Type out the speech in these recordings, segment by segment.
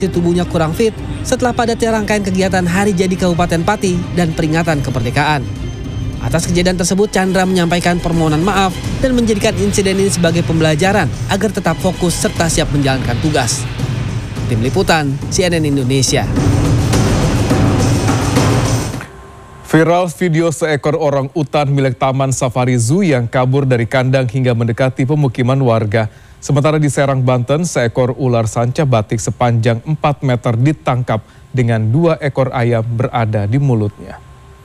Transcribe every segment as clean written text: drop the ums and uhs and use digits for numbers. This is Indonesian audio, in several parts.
tubuhnya kurang fit setelah padatnya rangkaian kegiatan Hari Jadi Kabupaten Pati dan peringatan kemerdekaan. Atas kejadian tersebut, Chandra menyampaikan permohonan maaf dan menjadikan insiden ini sebagai pembelajaran agar tetap fokus serta siap menjalankan tugas. Tim Liputan, CNN Indonesia. Viral video seekor orang utan milik Taman Safari Zoo yang kabur dari kandang hingga mendekati pemukiman warga. Sementara di Serang, Banten, seekor ular sanca batik sepanjang 4 meter ditangkap dengan 2 ekor ayam berada di mulutnya.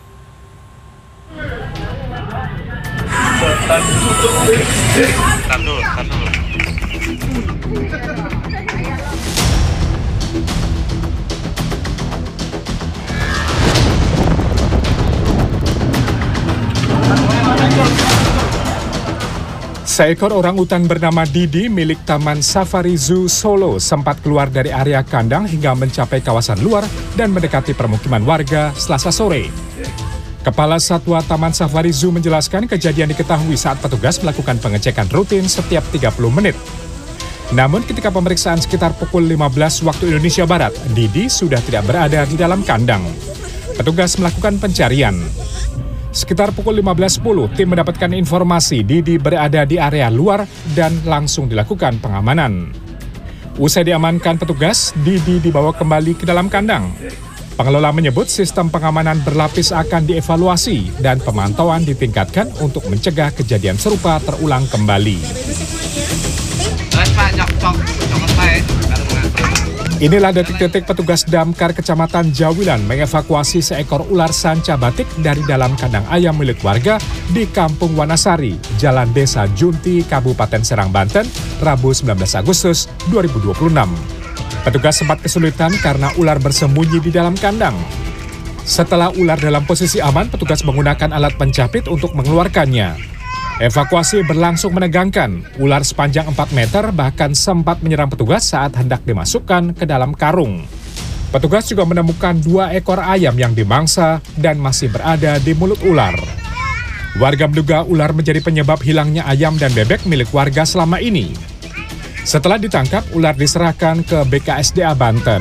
Seekor orang utan bernama Didi milik Taman Safari Zoo Solo sempat keluar dari area kandang hingga mencapai kawasan luar dan mendekati permukiman warga Selasa sore. Kepala Satwa Taman Safari Zoo menjelaskan kejadian diketahui saat petugas melakukan pengecekan rutin setiap 30 menit. Namun ketika pemeriksaan sekitar pukul 15 waktu Indonesia Barat, Didi sudah tidak berada di dalam kandang. Petugas melakukan pencarian. Sekitar pukul 15.10, tim mendapatkan informasi Didi berada di area luar dan langsung dilakukan pengamanan. Usai diamankan petugas, Didi dibawa kembali ke dalam kandang. Pengelola menyebut sistem pengamanan berlapis akan dievaluasi dan pemantauan ditingkatkan untuk mencegah kejadian serupa terulang kembali. Inilah detik-detik petugas damkar Kecamatan Jawilan mengevakuasi seekor ular sanca batik dari dalam kandang ayam milik warga di Kampung Wanasari, Jalan Desa Junti, Kabupaten Serang, Banten, Rabu 19 Agustus 2026. Petugas sempat kesulitan karena ular bersembunyi di dalam kandang. Setelah ular dalam posisi aman, petugas menggunakan alat pencapit untuk mengeluarkannya. Evakuasi berlangsung menegangkan. Ular sepanjang 4 meter bahkan sempat menyerang petugas saat hendak dimasukkan ke dalam karung. Petugas juga menemukan 2 ekor ayam yang dimangsa dan masih berada di mulut ular. Warga menduga ular menjadi penyebab hilangnya ayam dan bebek milik warga selama ini. Setelah ditangkap, ular diserahkan ke BKSDA Banten.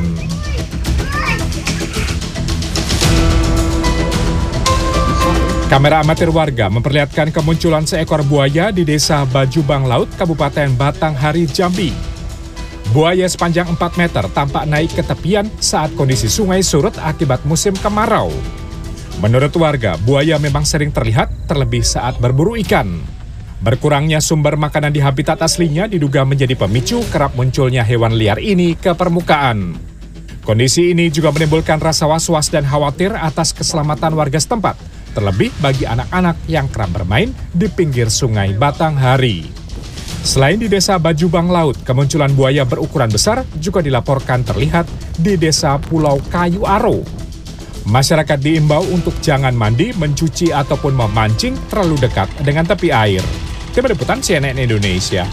Kamera amatir warga memperlihatkan kemunculan seekor buaya di Desa Bajubang Laut, Kabupaten Batanghari, Jambi. Buaya sepanjang 4 meter tampak naik ke tepian saat kondisi sungai surut akibat musim kemarau. Menurut warga, buaya memang sering terlihat terlebih saat berburu ikan. Berkurangnya sumber makanan di habitat aslinya diduga menjadi pemicu kerap munculnya hewan liar ini ke permukaan. Kondisi ini juga menimbulkan rasa was-was dan khawatir atas keselamatan warga setempat, terlebih bagi anak-anak yang kerap bermain di pinggir sungai Batanghari. Selain di Desa Bajubang Laut, kemunculan buaya berukuran besar juga dilaporkan terlihat di Desa Pulau Kayu Aro. Masyarakat diimbau untuk jangan mandi, mencuci ataupun memancing terlalu dekat dengan tepi air. Tim Liputan CNN Indonesia.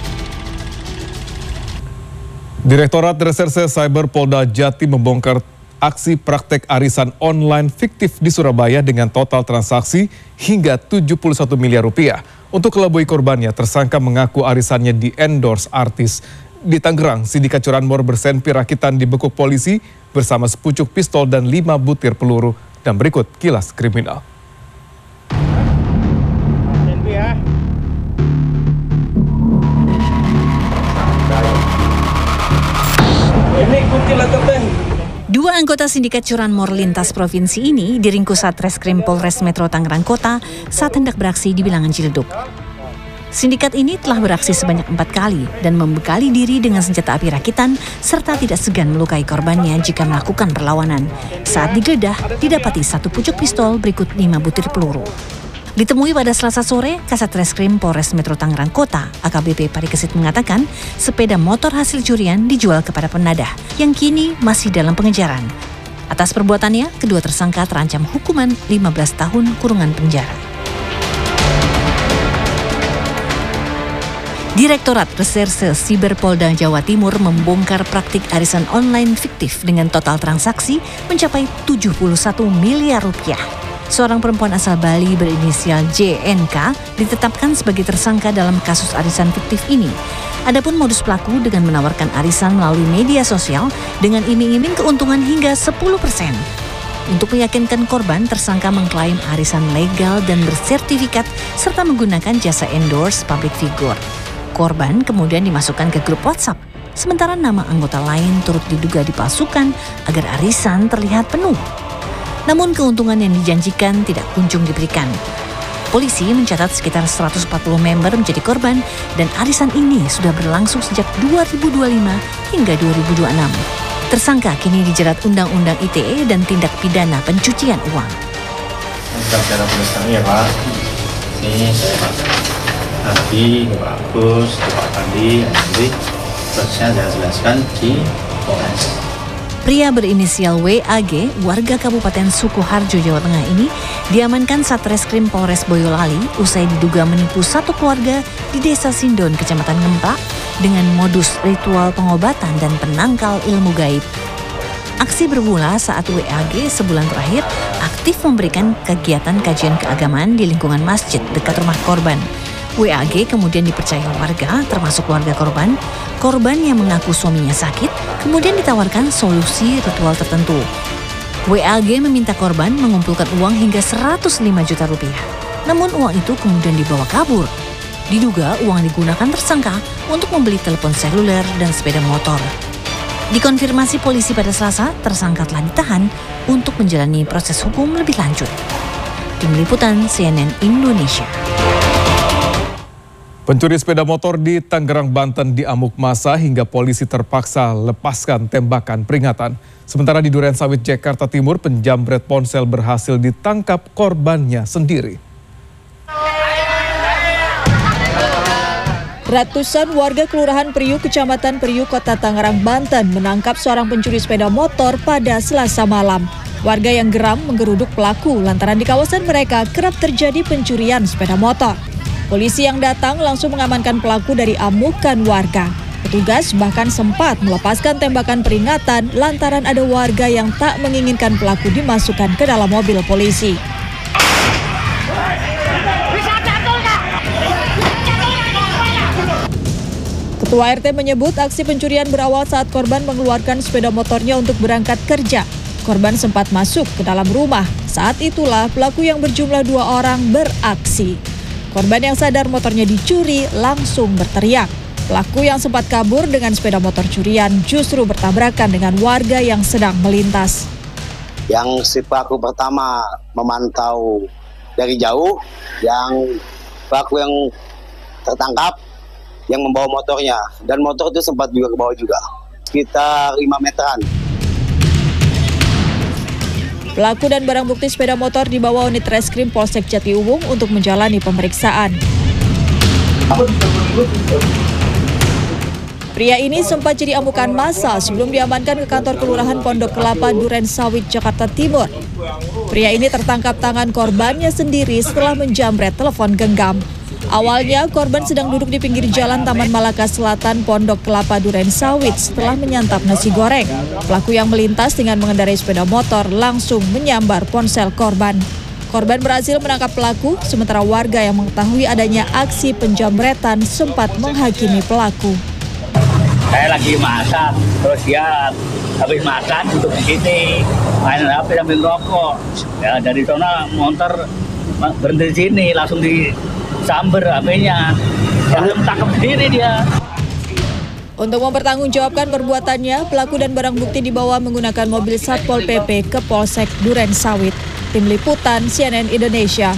Direktorat Reserse Cyber Polda Jatim membongkar aksi praktek arisan online fiktif di Surabaya dengan total transaksi hingga 71 miliar rupiah. Untuk kelabui korbannya, tersangka mengaku arisannya di-endorse artis. Di Tangerang, sindikat curanmor bersenpi rakitan dibekuk polisi bersama sepucuk pistol dan 5 butir peluru. Dan berikut kilas kriminal. Ini kunci teh. 2 anggota sindikat curanmor lintas provinsi ini diringkus Satreskrim Polres Metro Tangerang Kota saat hendak beraksi di Bilangan Ciledug. Sindikat ini telah beraksi sebanyak 4 kali dan membekali diri dengan senjata api rakitan serta tidak segan melukai korbannya jika melakukan perlawanan. Saat digeledah, didapati 1 pucuk pistol berikut 5 butir peluru. Ditemui pada Selasa sore, Kasat Reskrim Polres Metro Tangerang Kota, AKBP Parikesit mengatakan sepeda motor hasil curian dijual kepada penadah yang kini masih dalam pengejaran. Atas perbuatannya, kedua tersangka terancam hukuman 15 tahun kurungan penjara. Direktorat Reserse Siber Polda Jawa Timur membongkar praktik arisan online fiktif dengan total transaksi mencapai 71 miliar rupiah. Seorang perempuan asal Bali berinisial JNK ditetapkan sebagai tersangka dalam kasus arisan fiktif ini. Adapun modus pelaku dengan menawarkan arisan melalui media sosial dengan iming-iming keuntungan hingga 10%. Untuk meyakinkan korban, tersangka mengklaim arisan legal dan bersertifikat serta menggunakan jasa endorse public figure. Korban kemudian dimasukkan ke grup WhatsApp, sementara nama anggota lain turut diduga dipalsukan agar arisan terlihat penuh. Namun keuntungan yang dijanjikan tidak kunjung diberikan. Polisi mencatat sekitar 140 member menjadi korban dan arisan ini sudah berlangsung sejak 2025 hingga 2026. Tersangka kini dijerat Undang-Undang ITE dan tindak pidana pencucian uang. Secara kami ya Pak, ini saya Nabi, Pak Agus, Pak Pandi, nanti prosesnya saya jelaskan di Polres. Pria berinisial WAG, warga Kabupaten Sukoharjo, Jawa Tengah ini diamankan Satreskrim Polres Boyolali usai diduga menipu satu keluarga di Desa Sindon, Kecamatan Ngemplak dengan modus ritual pengobatan dan penangkal ilmu gaib. Aksi bermula saat WAG sebulan terakhir aktif memberikan kegiatan kajian keagamaan di lingkungan masjid dekat rumah korban. WAG kemudian dipercaya warga, termasuk keluarga korban. Korban yang mengaku suaminya sakit, kemudian ditawarkan solusi ritual tertentu. WAG meminta korban mengumpulkan uang hingga 105 juta rupiah. Namun uang itu kemudian dibawa kabur. Diduga uang digunakan tersangka untuk membeli telepon seluler dan sepeda motor. Dikonfirmasi polisi pada Selasa, tersangka telah ditahan untuk menjalani proses hukum lebih lanjut. Tim Liputan CNN Indonesia. Pencuri sepeda motor di Tangerang, Banten diamuk massa hingga polisi terpaksa lepaskan tembakan peringatan. Sementara di Durensawit, Jakarta Timur, penjamret ponsel berhasil ditangkap korbannya sendiri. Ratusan warga Kelurahan Priuk, Kecamatan Priuk, Kota Tangerang, Banten menangkap seorang pencuri sepeda motor pada Selasa malam. Warga yang geram menggeruduk pelaku lantaran di kawasan mereka kerap terjadi pencurian sepeda motor. Polisi yang datang langsung mengamankan pelaku dari amukan warga. Petugas bahkan sempat melepaskan tembakan peringatan lantaran ada warga yang tak menginginkan pelaku dimasukkan ke dalam mobil polisi. Ketua RT menyebut aksi pencurian berawal saat korban mengeluarkan sepeda motornya untuk berangkat kerja. Korban sempat masuk ke dalam rumah. Saat itulah pelaku yang berjumlah 2 orang beraksi. Korban yang sadar motornya dicuri langsung berteriak. Pelaku yang sempat kabur dengan sepeda motor curian justru bertabrakan dengan warga yang sedang melintas. Yang si pelaku pertama memantau dari jauh, yang pelaku yang tertangkap yang membawa motornya, dan motor itu sempat juga ke bawah juga, sekitar 5 meteran. Pelaku dan barang bukti sepeda motor dibawa unit reskrim Polsek Jatiuwung untuk menjalani pemeriksaan. Pria ini sempat jadi amukan massa sebelum diamankan ke kantor Kelurahan Pondok Kelapa, Durensawit, Jakarta Timur. Pria ini tertangkap tangan korbannya sendiri setelah menjamret telepon genggam. Awalnya korban sedang duduk di pinggir jalan Taman Malaka Selatan, Pondok Kelapa, Durensawit setelah menyantap nasi goreng. Pelaku yang melintas dengan mengendarai sepeda motor langsung menyambar ponsel korban. Korban berhasil menangkap pelaku, sementara warga yang mengetahui adanya aksi penjamretan sempat menghakimi pelaku. Saya lagi masak, terus dia habis masak duduk di sini, main HP sambil ngerokok. Ya, dari sana motor berhenti di sini, langsung disamber HP-nya. Langsung tangkap sendiri dia. Untuk mempertanggungjawabkan perbuatannya, pelaku dan barang bukti dibawa menggunakan mobil Satpol PP ke Polsek Durensawit. Tim Liputan CNN Indonesia.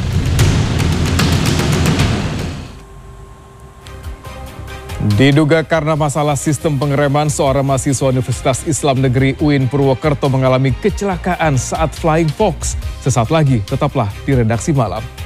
Diduga karena masalah sistem pengereman, seorang mahasiswa Universitas Islam Negeri UIN Purwokerto mengalami kecelakaan saat flying fox. Sesaat lagi, tetaplah di Redaksi Malam.